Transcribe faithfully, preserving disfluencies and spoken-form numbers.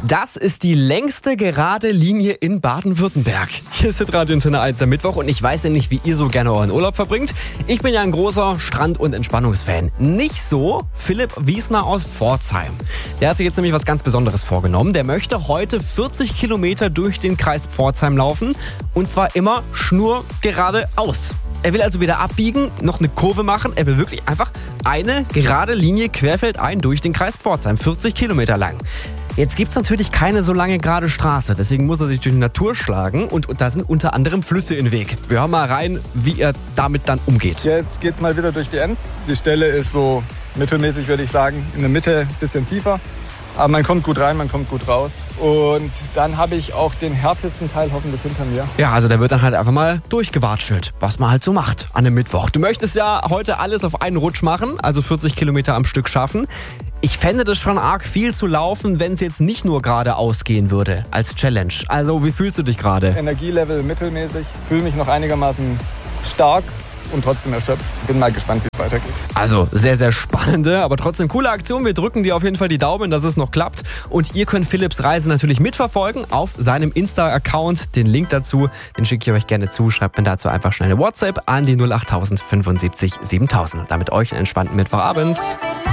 Das ist die längste gerade Linie in Baden-Württemberg. Hier ist Radio Antenne eins am Mittwoch und ich weiß ja nicht, wie ihr so gerne euren Urlaub verbringt. Ich bin ja ein großer Strand- und Entspannungsfan. Nicht so Philipp Wiesner aus Pforzheim. Der hat sich jetzt nämlich was ganz Besonderes vorgenommen. Der möchte heute vierzig Kilometer durch den Kreis Pforzheim laufen und zwar immer schnurgeradeaus. Er will also wieder abbiegen, noch eine Kurve machen. Er will wirklich einfach eine gerade Linie querfeldein durch den Kreis Pforzheim, vierzig Kilometer lang. Jetzt gibt's natürlich keine so lange gerade Straße, deswegen muss er sich durch die Natur schlagen und, und da sind unter anderem Flüsse im Weg. Wir hören mal rein, wie er damit dann umgeht. Jetzt geht's mal wieder durch die Enz. Die Stelle ist so mittelmäßig, würde ich sagen, in der Mitte ein bisschen tiefer. Aber man kommt gut rein, man kommt gut raus. Und dann habe ich auch den härtesten Teil hoffentlich hinter mir. Ja, also da wird dann halt einfach mal durchgewatschelt, was man halt so macht an einem Mittwoch. Du möchtest ja heute alles auf einen Rutsch machen, also vierzig Kilometer am Stück schaffen. Ich fände das schon arg viel zu laufen, wenn es jetzt nicht nur geradeaus gehen würde als Challenge. Also wie fühlst du dich gerade? Energielevel mittelmäßig, fühle mich noch einigermaßen stark und trotzdem erschöpft. Bin mal gespannt, wie es weitergeht. Also sehr, sehr spannende, aber trotzdem coole Aktion. Wir drücken dir auf jeden Fall die Daumen, dass es noch klappt. Und ihr könnt Philipps Reise natürlich mitverfolgen auf seinem Insta-Account. Den Link dazu, den schicke ich euch gerne zu. Schreibt mir dazu einfach schnell eine WhatsApp an die null acht null null fünfundsiebzig siebentausend. Damit euch einen entspannten Mittwochabend.